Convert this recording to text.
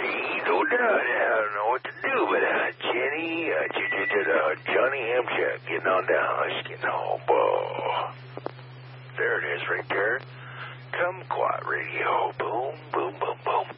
no doubt. I don't know what to do, but Jenny, Johnny Hampshire, getting on down. Let's get home. There it is right there. Kumquat Radio. Boom, boom, boom, boom.